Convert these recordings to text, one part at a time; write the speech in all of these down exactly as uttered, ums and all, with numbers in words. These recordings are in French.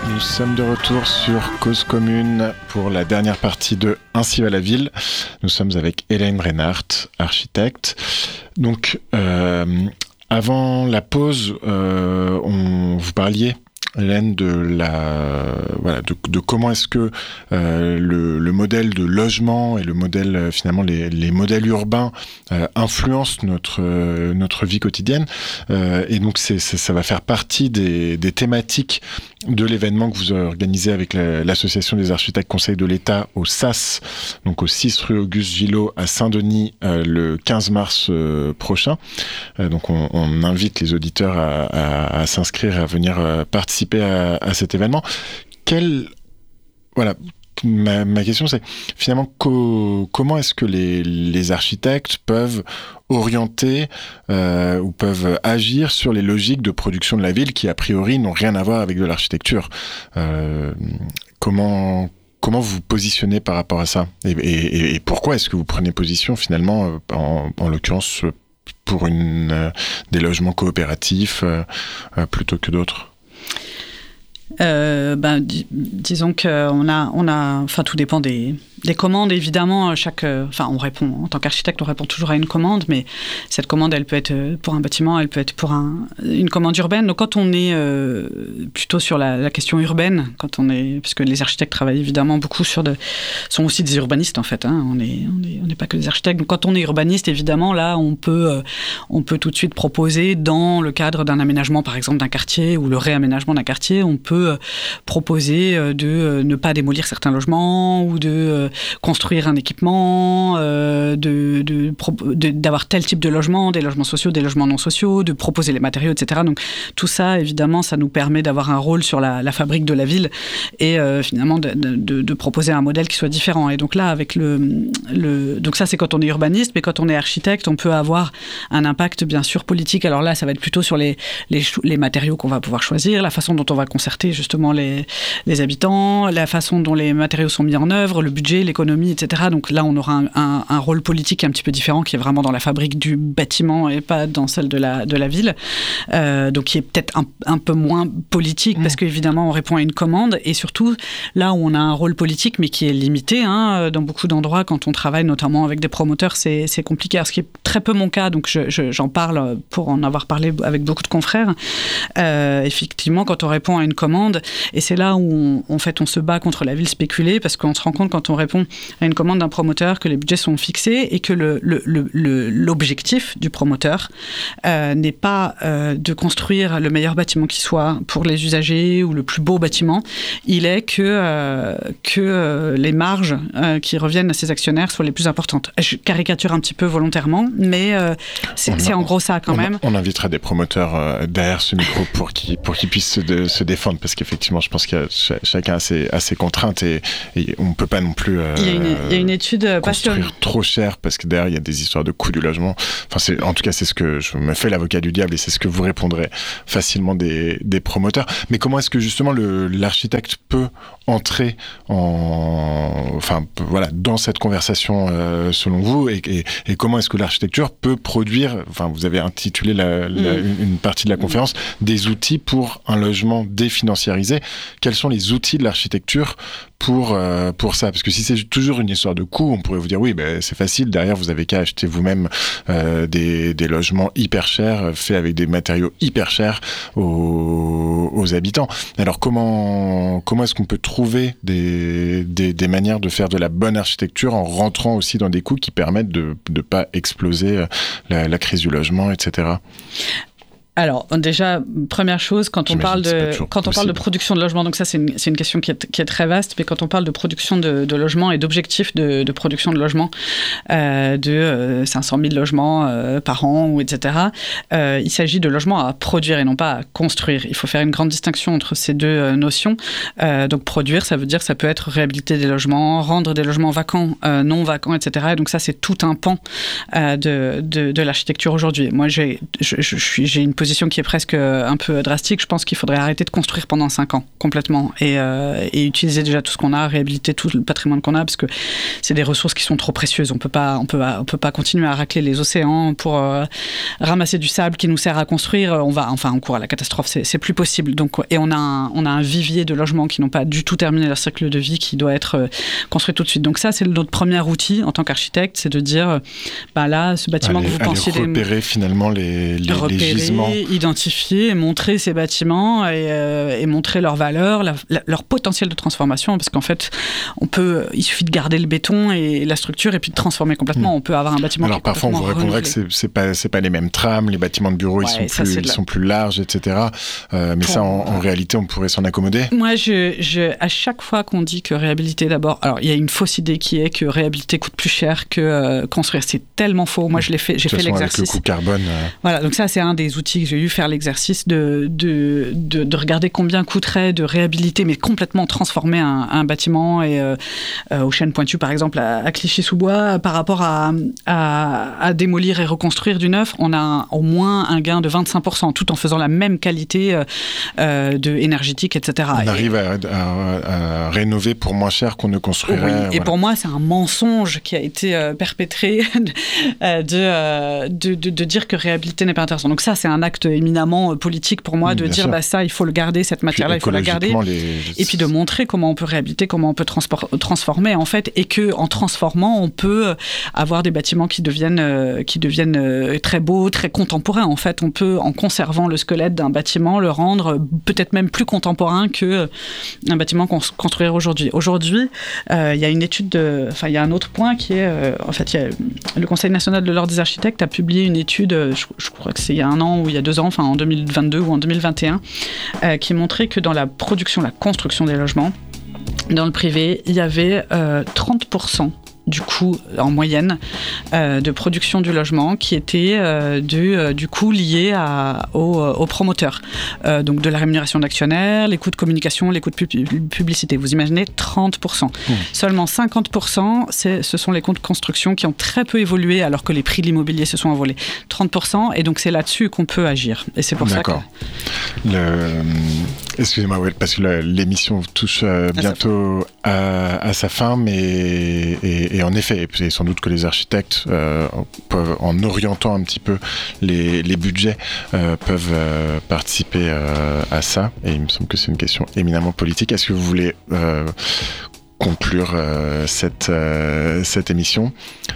Nous sommes de retour sur Cause Commune pour la dernière partie de Ainsi va la ville. Nous sommes avec Hélène Reinhardt, architecte. Donc, euh, avant la pause, euh, on, vous parliez, Hélène, de la voilà de, de comment est-ce que euh, le, le modèle de logement et le modèle euh, finalement les, les modèles urbains euh, influencent notre euh, notre vie quotidienne euh, et donc c'est, c'est ça va faire partie des, des thématiques de l'événement que vous organisez avec la, l'association des architectes conseils de l'État au S A S, donc au six rue Auguste Gillot à Saint-Denis euh, le quinze mars euh, prochain. Euh, donc on, on invite les auditeurs à, à, à s'inscrire et à venir euh, participer À, à cet événement. Quel, voilà, ma, ma question c'est finalement co, comment est-ce que les, les architectes peuvent orienter euh, ou peuvent agir sur les logiques de production de la ville qui a priori n'ont rien à voir avec de l'architecture. Euh, comment Comment vous vous positionnez par rapport à ça et, et, et pourquoi est-ce que vous prenez position finalement en, en l'occurrence pour une, euh, des logements coopératifs euh, euh, plutôt que d'autres? Euh, ben, dis, disons qu'on a, on a, enfin tout dépend des, des commandes évidemment. Chaque, enfin on répond en tant qu'architecte, on répond toujours à une commande, mais cette commande elle peut être pour un bâtiment, elle peut être pour un, une commande urbaine. Donc quand on est euh, plutôt sur la, la question urbaine, quand on est, parce que les architectes travaillent évidemment beaucoup sur de, sont aussi des urbanistes en fait. Hein, on est, on est, on n'est pas que des architectes. Donc quand on est urbaniste, évidemment là on peut, euh, on peut tout de suite proposer dans le cadre d'un aménagement par exemple d'un quartier ou le réaménagement d'un quartier, on peut proposer de ne pas démolir certains logements ou de construire un équipement, de, de, de, d'avoir tel type de logement, des logements sociaux, des logements non sociaux, de proposer les matériaux, et cetera. Donc tout ça, évidemment, ça nous permet d'avoir un rôle sur la, la fabrique de la ville et euh, finalement de, de, de proposer un modèle qui soit différent. Et donc là, avec le, le... Donc ça, c'est quand on est urbaniste, mais quand on est architecte, on peut avoir un impact, bien sûr, politique. Alors là, ça va être plutôt sur les, les, les matériaux qu'on va pouvoir choisir, la façon dont on va concerter, justement, Les, les habitants, la façon dont les matériaux sont mis en œuvre, le budget, l'économie, et cetera. Donc là, on aura un, un, un rôle politique un petit peu différent qui est vraiment dans la fabrique du bâtiment et pas dans celle de la, de la ville. Euh, donc qui est peut-être un, un peu moins politique mmh. parce qu'évidemment, on répond à une commande et surtout, là où on a un rôle politique mais qui est limité, hein, dans beaucoup d'endroits, quand on travaille notamment avec des promoteurs, c'est, c'est compliqué. Alors, ce qui est très peu mon cas, donc je, je, j'en parle pour en avoir parlé avec beaucoup de confrères. Euh, effectivement, quand on répond à une commande, et c'est là où, on, en fait, on se bat contre la ville spéculée, parce qu'on se rend compte quand on répond à une commande d'un promoteur que les budgets sont fixés et que le, le, le, le, l'objectif du promoteur euh, n'est pas euh, de construire le meilleur bâtiment qui soit pour les usagers ou le plus beau bâtiment. Il est que, euh, que euh, les marges euh, qui reviennent à ses actionnaires soient les plus importantes. Je caricature un petit peu volontairement, mais euh, c'est, c'est en gros ça quand on, même. On invitera des promoteurs euh, derrière ce micro pour qu'ils, pour qu'ils puissent se, de, se défendre, parce qu'effectivement, je pense que chacun a ses, a ses contraintes et, et on ne peut pas non plus euh, il y a une, il y a une étude construire passionnante. trop cher parce que derrière il y a des histoires de coût du logement. Enfin, c'est, en tout cas, c'est ce que je me fais l'avocat du diable et c'est ce que vous répondrez facilement des, des promoteurs. Mais comment est-ce que justement le, l'architecte peut entrer en, enfin, voilà, dans cette conversation euh, selon vous et, et, et comment est-ce que l'architecture peut produire, enfin, vous avez intitulé la, la, mmh. une, une partie de la conférence, mmh. des outils pour un logement définanciarisé. Quels sont les outils de l'architecture pour, euh, pour ça? Parce que si c'est toujours une histoire de coût, on pourrait vous dire oui, ben, c'est facile, derrière vous avez qu'à acheter vous-même euh, des, des logements hyper chers, faits avec des matériaux hyper chers aux, aux habitants. Alors comment, comment est-ce qu'on peut trouver des, des, des manières de faire de la bonne architecture en rentrant aussi dans des coûts qui permettent de ne pas exploser la, la crise du logement, et cetera? Alors, déjà, première chose, quand on parle de quand on parle de production de logement, donc ça c'est une, c'est une question qui est, qui est très vaste, mais quand on parle de production de, de logement et d'objectifs de, de production de logement euh, de euh, cinq cent mille logements euh, par an, ou et cetera, euh, il s'agit de logements à produire et non pas à construire. Il faut faire une grande distinction entre ces deux euh, notions. Euh, donc produire, ça veut dire ça peut être réhabiliter des logements, rendre des logements vacants, euh, non vacants, et cetera. Et donc ça c'est tout un pan euh, de, de, de l'architecture aujourd'hui. Moi j'ai, je, je suis, j'ai une position proposition qui est presque un peu drastique. Je pense qu'il faudrait arrêter de construire pendant cinq ans, complètement, et, euh, et utiliser déjà tout ce qu'on a, réhabiliter tout le patrimoine qu'on a, parce que c'est des ressources qui sont trop précieuses. On peut pas, on peut, on peut pas continuer à racler les océans pour euh, ramasser du sable qui nous sert à construire. On va, enfin, on court à la catastrophe. C'est, c'est plus possible. Donc, et on a, un, on a un vivier de logements qui n'ont pas du tout terminé leur cycle de vie, qui doit être euh, construit tout de suite. Donc ça, c'est notre premier outil en tant qu'architecte, c'est de dire, bah là, ce bâtiment allez, que vous pensiez... repérer des... finalement les, les, repérer, les gisements. Identifier, montrer ces bâtiments et, euh, et montrer leur valeur, la, la, leur potentiel de transformation, parce qu'en fait, on peut, il suffit de garder le béton et la structure et puis de transformer complètement. Mmh. On peut avoir un bâtiment Alors qui est parfois, on vous répondrait renouvelé. que c'est, c'est, pas, c'est pas les mêmes trames, les bâtiments de bureaux, ouais, ils, sont, plus, ils la... sont plus larges, et cetera. Euh, mais Pour... ça, en, en réalité, on pourrait s'en accommoder. Moi, je, je, à chaque fois qu'on dit que réhabiliter d'abord... Alors, il y a une fausse idée qui est que réhabiliter coûte plus cher que euh, construire. C'est tellement faux. Moi, je l'ai fait, j'ai fait l'exercice. Avec le coût carbone. Euh... Voilà, donc ça, c'est un des outils que j'ai eu, faire l'exercice de, de, de, de regarder combien coûterait de réhabiliter, mais complètement transformer un, un bâtiment. Et euh, euh, aux Chênes Pointues, par exemple, à, à Clichy-sous-Bois, par rapport à, à, à démolir et reconstruire du neuf, on a un, au moins un gain de vingt-cinq pour cent, tout en faisant la même qualité euh, de énergétique, et cetera. On et, arrive à, à, à rénover pour moins cher qu'on ne construirait. Oui, et voilà. pour moi, c'est un mensonge qui a été euh, perpétré de, euh, de, de, de dire que réhabiliter n'est pas intéressant. Donc ça, c'est un acte éminemment euh, politique pour moi, de Bien dire bah, ça, il faut le garder, cette matière-là, il faut la garder. Les... Et puis de montrer comment on peut réhabiliter, comment on peut transport, transformer, en fait, et qu'en transformant, on peut avoir des bâtiments qui deviennent, euh, qui deviennent euh, très beaux, très contemporains. En fait, on peut, en conservant le squelette d'un bâtiment, le rendre peut-être même plus contemporain qu'un bâtiment qu'on construirait aujourd'hui. Aujourd'hui, euh, il y a une étude, de, enfin, il y a un autre point qui est, euh, en fait, il y a, le Conseil national de l'ordre des architectes a publié une étude, je, je crois que c'est il y a un an ou il y a deux ans, enfin en deux mille vingt-deux ou en deux mille vingt et un, euh, qui montrait que dans la production, la construction des logements, dans le privé, il y avait euh, trente pour cent du coût en moyenne euh, de production du logement qui était euh, du, euh, du coût lié à, au, au promoteur. Euh, donc de la rémunération d'actionnaires, les coûts de communication, les coûts de pub- publicité. Vous imaginez trente pour cent. Mmh. Seulement cinquante pour cent, c'est, ce sont les coûts de construction qui ont très peu évolué alors que les prix de l'immobilier se sont envolés. trente pour cent, et donc c'est là-dessus qu'on peut agir. Et c'est pour D'accord. ça que... Le... Excusez-moi, ouais, parce que le, l'émission touche euh, bientôt à, à sa fin, mais... Et, et en effet, et sans doute que les architectes euh, peuvent, en orientant un petit peu les, les budgets, euh, peuvent euh, participer euh, à ça. Et il me semble que c'est une question éminemment politique. Est-ce que vous voulez euh, conclure euh, cette, euh, cette émission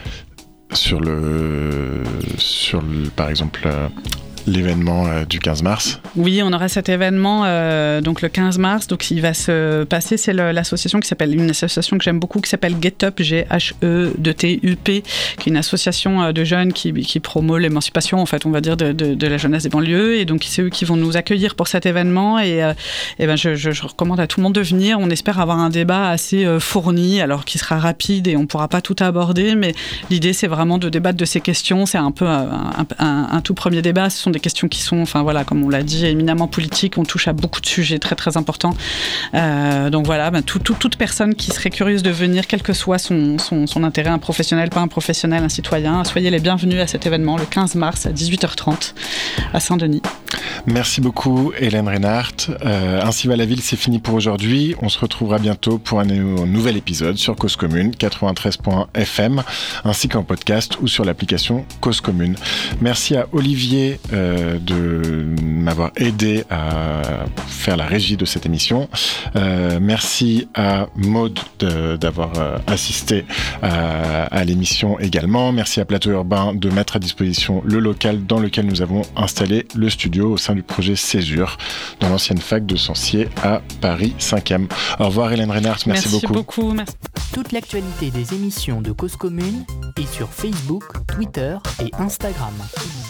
sur le, sur le, par exemple, euh, l'événement euh, du quinze mars? Oui, on aura cet événement euh, donc le quinze mars. Donc il va se passer, c'est le, l'association qui s'appelle, une association que j'aime beaucoup qui s'appelle Get Up, G H E T U P, qui est une association de jeunes qui, qui promeut l'émancipation, en fait, on va dire, de, de, de la jeunesse des banlieues. Et donc c'est eux qui vont nous accueillir pour cet événement. Et, euh, et ben je, je, je recommande à tout le monde de venir. On espère avoir un débat assez euh, fourni, alors qui sera rapide et on ne pourra pas tout aborder. Mais l'idée, c'est vraiment de débattre de ces questions. C'est un peu un, un, un, un tout premier débat. Ce sont des questions qui sont, enfin voilà, comme on l'a dit, éminemment politiques. On touche à beaucoup de sujets très très importants. Euh, donc voilà, ben, tout, tout, toute personne qui serait curieuse de venir, quel que soit son, son, son intérêt, un professionnel, pas un professionnel, un citoyen, soyez les bienvenus à cet événement le quinze mars à dix-huit heures trente à Saint-Denis. Merci beaucoup Hélène Reinhardt. Euh, Ainsi va la ville, c'est fini pour aujourd'hui. On se retrouvera bientôt pour un, un nouvel épisode sur Cause Commune quatre-vingt-treize point F M ainsi qu'en podcast ou sur l'application Cause Commune. Merci à Olivier euh, de m'avoir aidé à faire la régie de cette émission. Euh, merci à Maud de, d'avoir euh, assisté à, à l'émission également. Merci à Plateau Urbain de mettre à disposition le local dans lequel nous avons installé le studio au sein du projet Césure, dans l'ancienne fac de Sancier à Paris cinquième. Au revoir Hélène Reinhardt, merci, merci beaucoup. beaucoup merci. Toute l'actualité des émissions de Cause Commune est sur Facebook, Twitter et Instagram.